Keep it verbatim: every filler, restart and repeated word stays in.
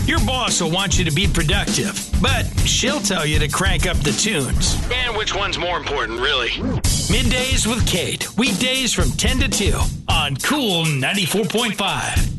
Your boss will want you to be productive, but she'll tell you to crank up the tunes. And which one's more important, really? Middays with Kate. Weekdays from ten to two on Cool ninety-four point five.